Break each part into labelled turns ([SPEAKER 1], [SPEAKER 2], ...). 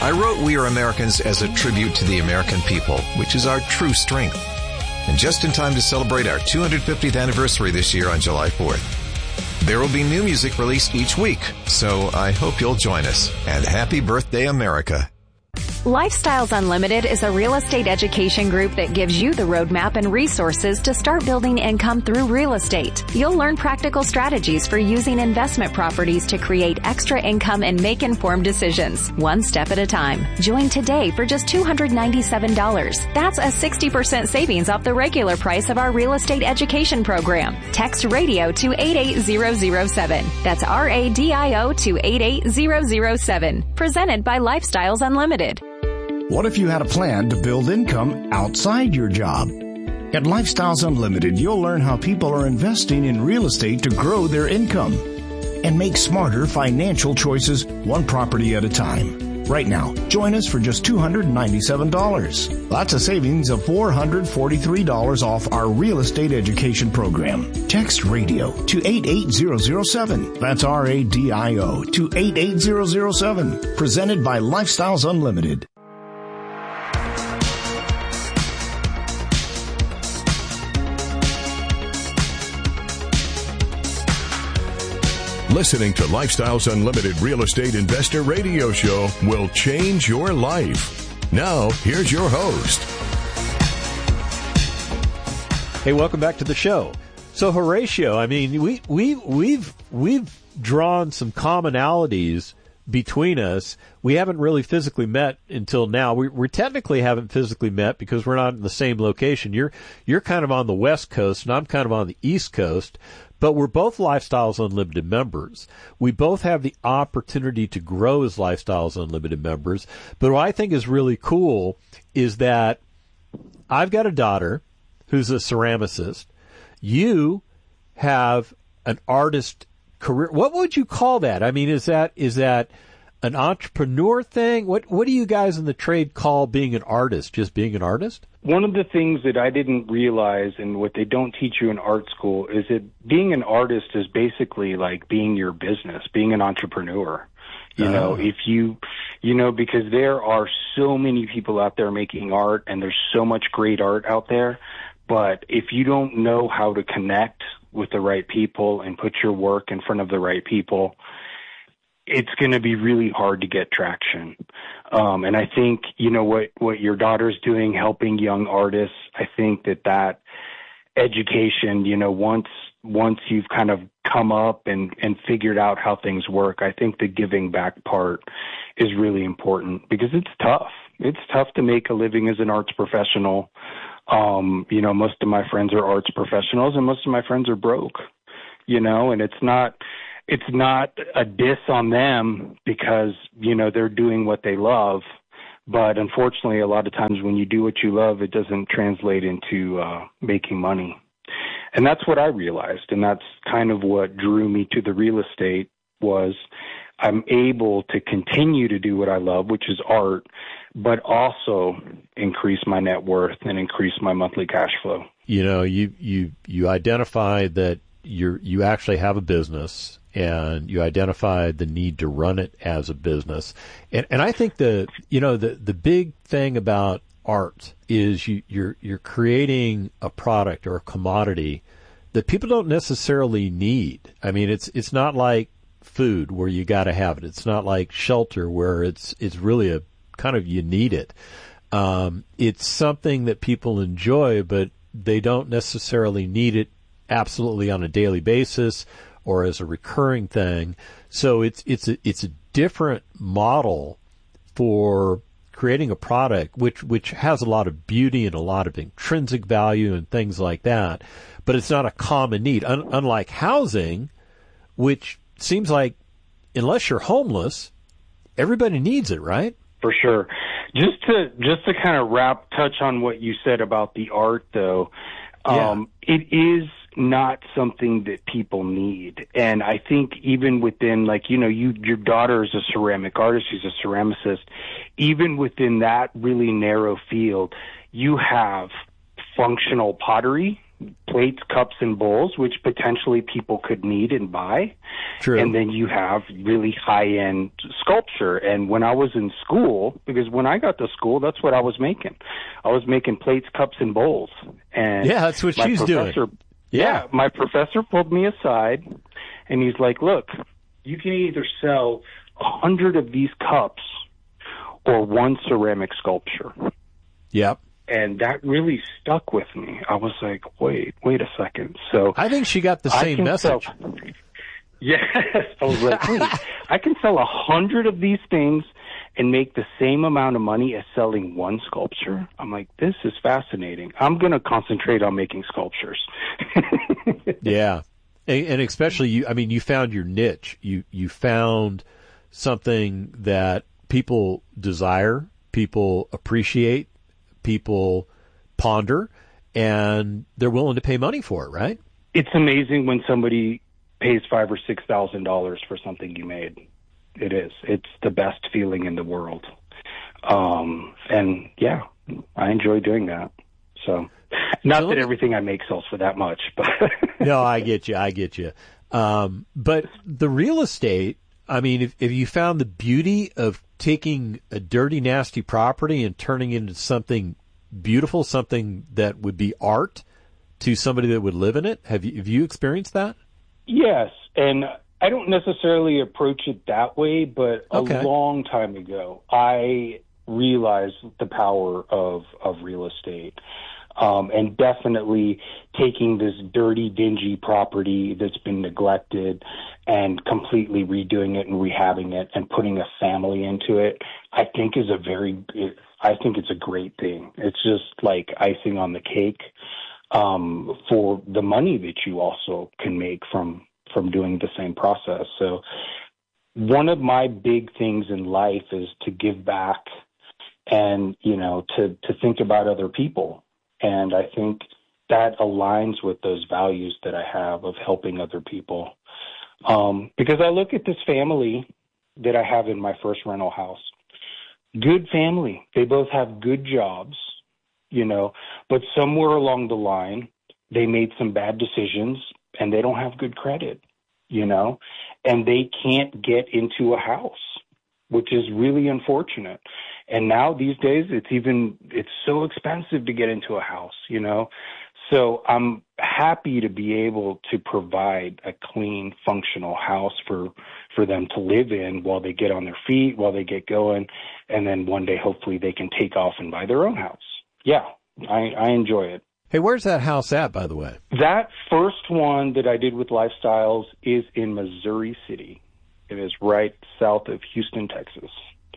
[SPEAKER 1] I wrote We Are Americans as a tribute to the American people, which is our true strength. And just in time to celebrate our 250th anniversary this year on July 4th. There will be new music released each week, so I hope you'll join us. And happy birthday, America.
[SPEAKER 2] Lifestyles Unlimited is a real estate education group that gives you the roadmap and resources to start building income through real estate. You'll learn practical strategies for using investment properties to create extra income and make informed decisions, one step at a time. Join today for just $297. That's a 60% savings off the regular price of our real estate education program. Text radio to 88007. That's RADIO to 88007. Presented by Lifestyles Unlimited.
[SPEAKER 3] What if you had a plan to build income outside your job? At Lifestyles Unlimited, you'll learn how people are investing in real estate to grow their income and make smarter financial choices one property at a time. Right now, join us for just $297. That's a savings of $443 off our real estate education program. Text radio to 88007. That's RADIO to 88007. Presented by Lifestyles Unlimited.
[SPEAKER 4] Listening to Lifestyles Unlimited Real Estate Investor Radio Show will change your life. Now, here's your host.
[SPEAKER 5] Hey, welcome back to the show. So, Horatio, I mean, we've drawn some commonalities between us. We haven't really physically met until now. We technically haven't physically met because we're not in the same location. You're kind of on the West Coast, and I'm kind of on the East Coast. But we're both Lifestyles Unlimited members. We both have the opportunity to grow as Lifestyles Unlimited members. But what I think is really cool is that I've got a daughter who's a ceramicist. You have an artist career. What would you call that? I mean, is that an entrepreneur thing? What do you guys in the trade call being an artist? Just being an artist?
[SPEAKER 6] One of the things that I didn't realize and what they don't teach you in art school is that being an artist is basically like being your business, being an entrepreneur. You know, if you know, because there are so many people out there making art and there's so much great art out there. But if you don't know how to connect with the right people and put your work in front of the right people, it's going to be really hard to get traction. And I think, you know, what your daughter's doing, helping young artists, I think that education, you know, once you've kind of come up and figured out how things work, I think the giving back part is really important because it's tough. It's tough to make a living as an arts professional. You know, most of my friends are arts professionals and most of my friends are broke, you know, and it's not a diss on them because, you know, they're doing what they love. But unfortunately, a lot of times when you do what you love, it doesn't translate into making money. And that's what I realized. And that's kind of what drew me to the real estate was I'm able to continue to do what I love, which is art, but also increase my net worth and increase my monthly cash flow. You know,
[SPEAKER 5] you identify that you actually have a business, and you identified the need to run it as a business. And I think the big thing about art is you're creating a product or a commodity that people don't necessarily need. I mean, it's not like food where you got to have it. It's not like shelter where it's really a kind of you need it. It's something that people enjoy, but they don't necessarily need it absolutely on a daily basis or as a recurring thing. So it's a different model for creating a product which has a lot of beauty and a lot of intrinsic value and things like that, but it's not a common need. Unlike housing, which seems like unless you're homeless, everybody needs it, right?
[SPEAKER 6] For sure. Just to kind of touch on what you said about the art, though, it is not something that people need. And I think even within, like, you know, your daughter is a ceramic artist, she's a ceramicist. Even within that really narrow field, you have functional pottery, plates, cups, and bowls, which potentially people could need and buy.
[SPEAKER 5] True.
[SPEAKER 6] And then you have really high-end sculpture. And when I was in school, because when I got to school, that's what I was making. I was making plates, cups, and bowls. And
[SPEAKER 5] yeah, that's what she's doing.
[SPEAKER 6] Yeah, my professor pulled me aside, and he's like, look, you can either sell 100 of these cups or one ceramic sculpture.
[SPEAKER 5] Yep.
[SPEAKER 6] And that really stuck with me. I was like, wait a second. So
[SPEAKER 5] I think she got the same message.
[SPEAKER 6] Yes. I was like, wait, I can sell 100 of these things and make the same amount of money as selling one sculpture. I'm like, this is fascinating. I'm going to concentrate on making sculptures.
[SPEAKER 5] Yeah. And especially you found your niche. You found something that people desire, people appreciate, people ponder, and they're willing to pay money for it, right?
[SPEAKER 6] It's amazing when somebody pays $5,000 or $6,000 for something you made. It is. It's the best feeling in the world. And yeah, I enjoy doing that. So, not that everything I make sells for that much, but
[SPEAKER 5] no, I get you. But the real estate, I mean, if you found the beauty of taking a dirty, nasty property and turning it into something beautiful, something that would be art to somebody that would live in it, have you experienced that?
[SPEAKER 6] Yes, and I don't necessarily approach it that way, but a long time ago, I realized the power of real estate. And definitely taking this dirty, dingy property that's been neglected and completely redoing it and rehabbing it and putting a family into it, I think it's a great thing. It's just like icing on the cake, for the money that you also can make from doing the same process. So one of my big things in life is to give back and, to think about other people. And I think that aligns with those values that I have of helping other people. Because I look at this family that I have in my first rental house. Good family. They both have good jobs, but somewhere along the line, they made some bad decisions and they don't have good credit, and they can't get into a house, which is really unfortunate. And now these days, it's so expensive to get into a house, So I'm happy to be able to provide a clean, functional house for them to live in while they get on their feet, while they get going, and then one day hopefully they can take off and buy their own house. Yeah, I enjoy it.
[SPEAKER 5] Hey, where's that house at, by the way?
[SPEAKER 6] That first one that I did with Lifestyles is in Missouri City. It is right south of Houston, Texas.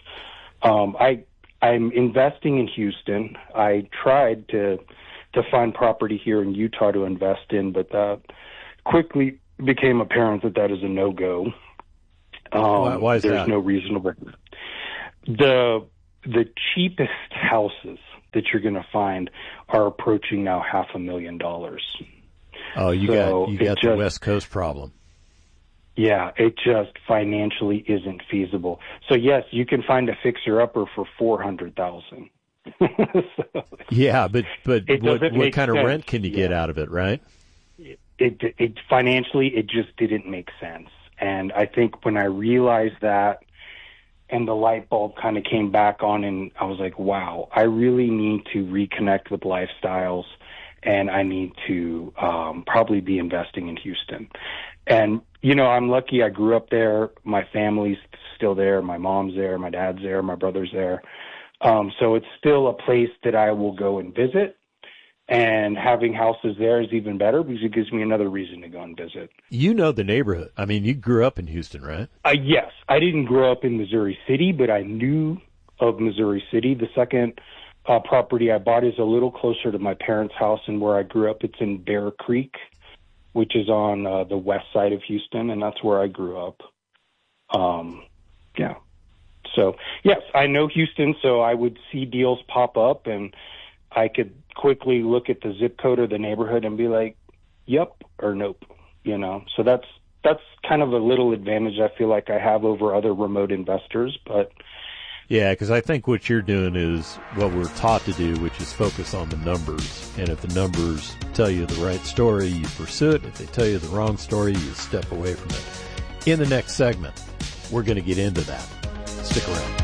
[SPEAKER 6] I'm investing in Houston. I tried to find property here in Utah to invest in, but that quickly became apparent that is a no-go.
[SPEAKER 5] Why is
[SPEAKER 6] there's
[SPEAKER 5] that?
[SPEAKER 6] No reasonable. The cheapest houses that you're going to find are approaching now $500,000.
[SPEAKER 5] Oh, you got the West Coast problem.
[SPEAKER 6] Yeah, it just financially isn't feasible. So yes, you can find a fixer-upper for $400,000.
[SPEAKER 5] Yeah, but what kind of
[SPEAKER 6] sense.
[SPEAKER 5] rent can you get out of it, right?
[SPEAKER 6] It financially, it just didn't make sense. And I think when I realized that, and the light bulb kind of came back on, and I was like, wow, I really need to reconnect with Lifestyles, and I need to probably be investing in Houston. And, I'm lucky I grew up there. My family's still there. My mom's there. My dad's there. My brother's there. So it's still a place that I will go and visit. And having houses there is even better because it gives me another reason to go and visit.
[SPEAKER 5] You know the neighborhood. I mean, you grew up in Houston, right?
[SPEAKER 6] Yes. I didn't grow up in Missouri City, but I knew of Missouri City. The second property I bought is a little closer to my parents' house and where I grew up. It's in Bear Creek, which is on the west side of Houston, and that's where I grew up. Yeah. So, yes, I know Houston, so I would see deals pop up, and I could quickly look at the zip code or the neighborhood and be like, yep or nope, So that's kind of a little advantage I feel like I have over other remote investors, but
[SPEAKER 5] Yeah, because I think what you're doing is what we're taught to do, which is focus on the numbers. And if the numbers tell you the right story, you pursue it. If they tell you the wrong story, you step away from it. In the next segment, we're going to get into that. Stick around.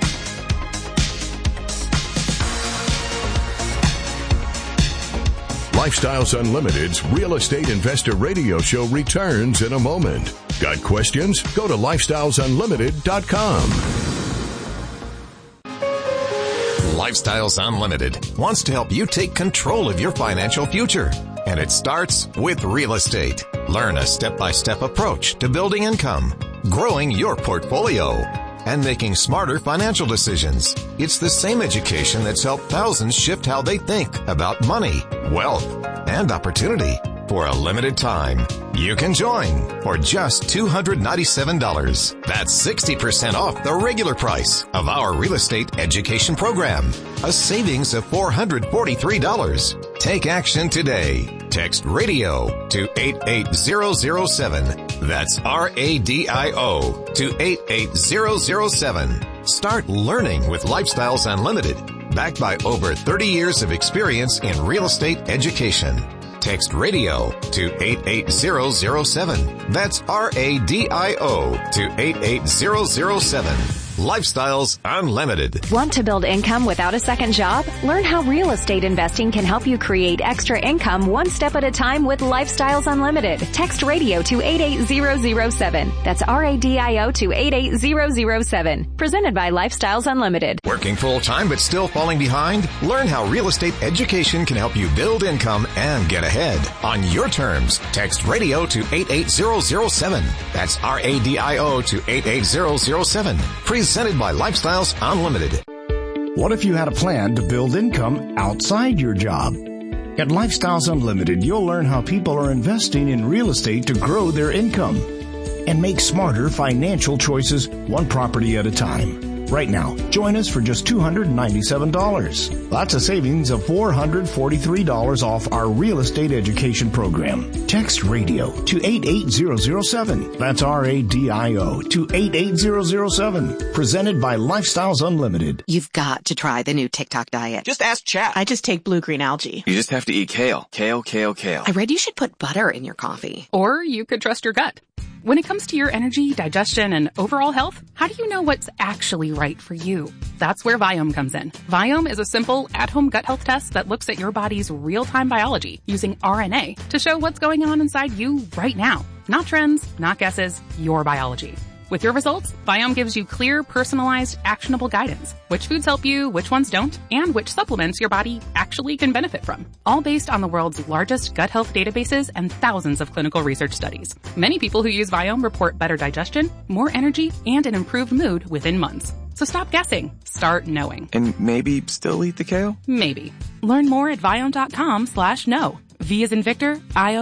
[SPEAKER 4] Lifestyles Unlimited's Real Estate Investor Radio Show returns in a moment. Got questions? Go to lifestylesunlimited.com.
[SPEAKER 1] Lifestyles Unlimited wants to help you take control of your financial future. And it starts with real estate. Learn a step-by-step approach to building income, growing your portfolio, and making smarter financial decisions. It's the same education that's helped thousands shift how they think about money, wealth, and opportunity. For a limited time, you can join for just $297. That's 60% off the regular price of our real estate education program. A savings of $443. Take action today. Text radio to 88007. That's RADIO to 88007. Start learning with Lifestyles Unlimited, backed by over 30 years of experience in real estate education. Text radio to 88007. That's RADIO to 88007. Lifestyles Unlimited.
[SPEAKER 2] Want to build income without a second job? Learn how real estate investing can help you create extra income one step at a time with Lifestyles Unlimited. Text radio to 88007. That's RADIO to 88007. Presented by Lifestyles Unlimited.
[SPEAKER 1] Working full-time but still falling behind? Learn how real estate education can help you build income and get ahead. On your terms, text radio to 88007. That's RADIO to 88007. Presented by Lifestyles Unlimited.
[SPEAKER 3] What if you had a plan to build income outside your job? At Lifestyles Unlimited, you'll learn how people are investing in real estate to grow their income and make smarter financial choices one property at a time. Right now, join us for just $297. That's a savings of $443 off our real estate education program. Text radio to 88007. That's RADIO to 88007. Presented by Lifestyles Unlimited.
[SPEAKER 7] You've got to try the new TikTok diet.
[SPEAKER 8] Just ask chat.
[SPEAKER 9] I just take blue-green algae.
[SPEAKER 8] You just have to eat kale. Kale.
[SPEAKER 7] I read you should put butter in your coffee.
[SPEAKER 9] Or you could trust your gut. When it comes to your energy, digestion, and overall health, how do you know what's actually right for you? That's where Viome comes in. Viome is a simple, at-home gut health test that looks at your body's real-time biology using RNA to show what's going on inside you right now. Not trends, not guesses, your biology. With your results, Viome gives you clear, personalized, actionable guidance. Which foods help you, which ones don't, and which supplements your body actually can benefit from. All based on the world's largest gut health databases and thousands of clinical research studies. Many people who use Viome report better digestion, more energy, and an improved mood within months. So stop guessing. Start knowing.
[SPEAKER 8] And maybe still eat the kale?
[SPEAKER 9] Maybe. Learn more at Viome.com/know. V as in Victor,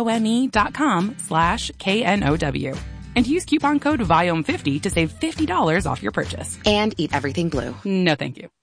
[SPEAKER 9] IOME.com/KNOW. And use coupon code VIOME50 to save $50 off your purchase.
[SPEAKER 7] And eat everything blue.
[SPEAKER 9] No, thank you.